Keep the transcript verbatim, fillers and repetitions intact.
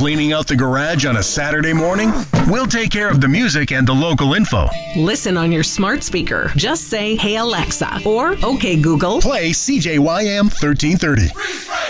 Cleaning out the garage on a Saturday morning? We'll take care of the music and the local info. Listen on your smart speaker. Just say, "Hey Alexa," or "Okay Google." Play C J Y M thirteen thirty.